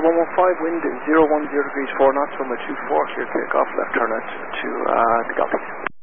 115, wind 010 degrees 4 knots, runway 24, clear takeoff, left turn out to the Gulf.